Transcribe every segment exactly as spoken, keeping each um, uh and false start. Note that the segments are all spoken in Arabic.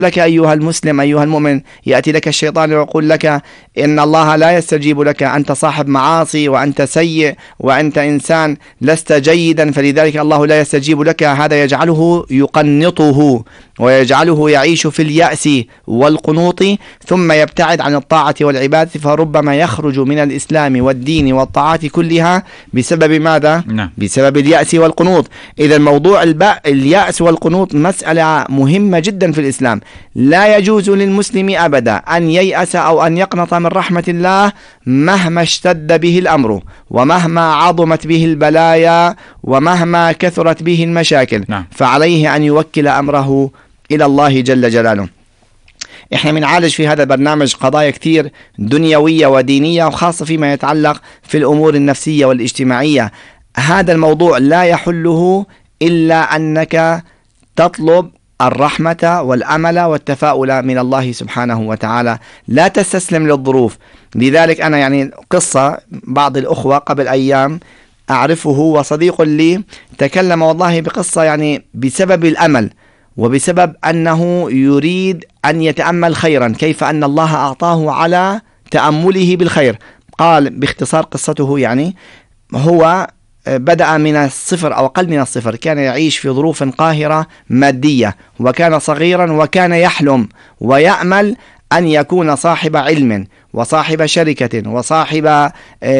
لك أيها المسلم أيها المؤمن، يأتي لك الشيطان ويقول لك إن الله لا يستجيب لك، أنت صاحب معاصي وأنت سيء وأنت إنسان لست جيدا، فلذلك الله لا يستجيب لك. هذا يجعله يقنطه ويجعله يعيش في اليأس والقنوط، ثم يبتعد عن الطاعة والعبادة، فربما يخرج من الإسلام والدين والطاعات كلها بسبب ماذا؟ نعم. بسبب اليأس والقنوط. إذا موضوع اليأس والقنوط مسألة مهمة جدا في الإسلام. لا يجوز للمسلم أبدا أن ييأس أو أن يقنط من رحمة الله مهما اشتد به الأمر، ومهما عظمت به البلايا، ومهما كثرت به المشاكل. نعم. فعليه أن يوكل أمره إلى الله جل جلاله. إحنا بنعالج في هذا البرنامج قضايا كتير دنيوية ودينية، وخاصة فيما يتعلق في الأمور النفسية والاجتماعية. هذا الموضوع لا يحله إلا أنك تطلب الرحمة والأمل والتفاؤل من الله سبحانه وتعالى، لا تستسلم للظروف. لذلك أنا يعني قصة بعض الأخوة قبل أيام أعرفه وصديق لي تكلم والله بقصة يعني بسبب الأمل وبسبب أنه يريد أن يتأمل خيرا، كيف أن الله أعطاه على تأمله بالخير. قال باختصار قصته، يعني هو بدأ من الصفر أو أقل من الصفر، كان يعيش في ظروف قاهرة مادية، وكان صغيرا وكان يحلم ويأمل أن يكون صاحب علم وصاحب شركة وصاحب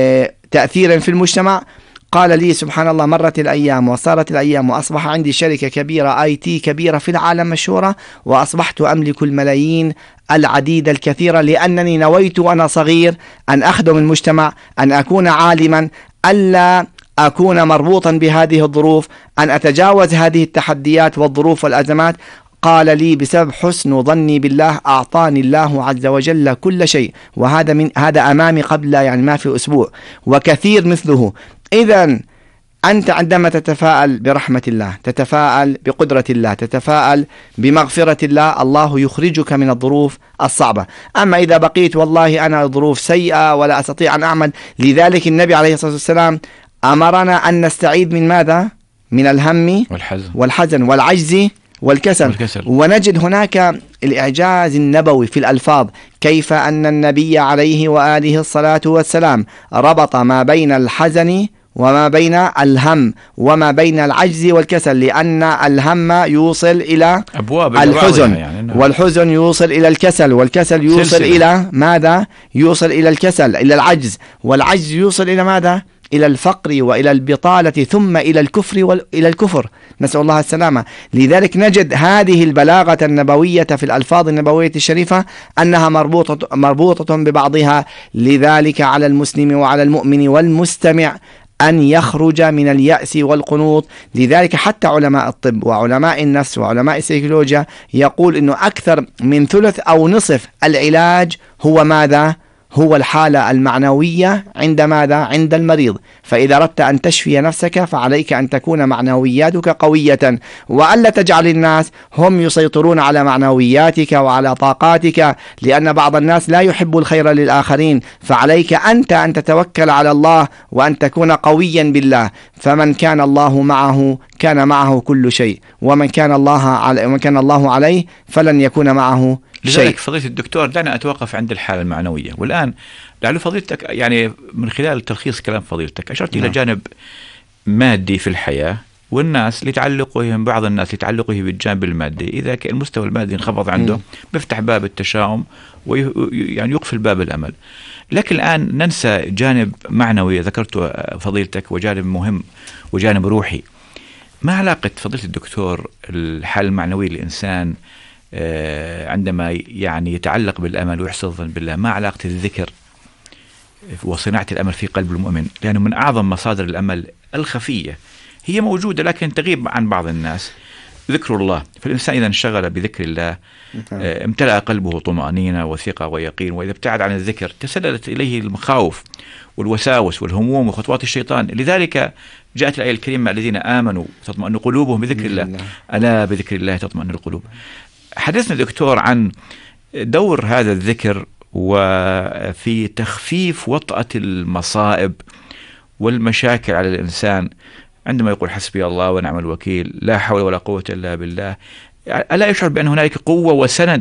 تأثير في المجتمع. قال لي سبحان الله مرت الأيام وصارت الأيام وأصبح عندي شركة كبيرة آي تي كبيرة في العالم مشهورة، وأصبحت أملك الملايين العديد الكثيرة، لأنني نويت وأنا صغير أن أخدم المجتمع، أن أكون عالما، ألا أكون مربوطا بهذه الظروف، أن أتجاوز هذه التحديات والظروف والأزمات. قال لي بسبب حسن ظني بالله أعطاني الله عز وجل كل شيء، وهذا من هذا أمامي قبل يعني ما في أسبوع، وكثير مثله. إذا أنت عندما تتفاءل برحمة الله، تتفاءل بقدرة الله، تتفاءل بمغفرة الله، الله يخرجك من الظروف الصعبة. أما إذا بقيت والله أنا ظروف سيئة ولا أستطيع أن أعمل، لذلك النبي عليه الصلاة والسلام أمرنا أن نستعيذ من ماذا؟ من الهم والحزن, والحزن والعجز والكسل. والكسل. ونجد هناك الإعجاز النبوي في الألفاظ، كيف أن النبي عليه وآله الصلاة والسلام ربط ما بين الحزن وما بين الهم وما بين العجز والكسل، لأن الهم يوصل إلى أبواب الحزن، يعني والحزن يوصل إلى الكسل، والكسل يوصل سلسلة. إلى ماذا؟ يوصل إلى الكسل، إلى العجز، والعجز يوصل إلى ماذا؟ إلى الفقر وإلى البطالة، ثم إلى الكفر وإلى الكفر، نسأل الله السلامة. لذلك نجد هذه البلاغة النبوية في الألفاظ النبوية الشريفة أنها مربوطة, مربوطة ببعضها. لذلك على المسلم وعلى المؤمن والمستمع أن يخرج من اليأس والقنوط. لذلك حتى علماء الطب وعلماء النفس وعلماء السيكولوجيا يقول أنه أكثر من ثلث أو نصف العلاج هو ماذا؟ هو الحالة المعنوية عند ماذا؟ عند المريض. فإذا أردت أن تشفي نفسك فعليك أن تكون معنوياتك قوية، وألا تجعل الناس هم يسيطرون على معنوياتك وعلى طاقاتك، لأن بعض الناس لا يحب الخير للآخرين. فعليك أنت أن تتوكل على الله وأن تكون قويا بالله. فمن كان الله معه كان معه كل شيء، ومن كان الله علي ومن كان الله عليه فلن يكون معه شيء. لذلك فضيلة الدكتور دعنا أتوقف عند الحالة المعنوية. والآن لعل فضيلتك يعني من خلال تلخيص كلام فضيلتك أشرت نعم. إلى جانب مادي في الحياة، والناس لتعلقهم بعض الناس لتعلقه بالجانب المادي، إذا كان المستوى المادي انخفض عنده م. بيفتح باب التشاؤم ويعني يقفل باب الأمل. لكن الآن ننسى جانب معنوي ذكرته فضيلتك، وجانب مهم وجانب روحي. ما علاقة فضيلة الدكتور الحالة المعنوية للإنسان عندما يعني يتعلق بالأمل ويحسن الظن بالله؟ ما علاقة الذكر وصناعة الأمل في قلب المؤمن؟ لأنه من أعظم مصادر الأمل الخفية، هي موجودة لكن تغيب عن بعض الناس، ذكر الله. فالإنسان إذا انشغل بذكر الله امتلأ قلبه طمأنينة وثقة ويقين، وإذا ابتعد عن الذكر تسللت إليه المخاوف والوساوس والهموم وخطوات الشيطان. لذلك جاءت الآية الكريمة: الذين آمنوا تطمئن قلوبهم بذكر الله، ألا بذكر الله تطمئن القلوب. حدثنا دكتور عن دور هذا الذكر وفي تخفيف وطأة المصائب والمشاكل على الإنسان عندما يقول حسبي الله ونعم الوكيل، لا حول ولا قوة إلا بالله. ألا يشعر بأن هنالك قوة وسند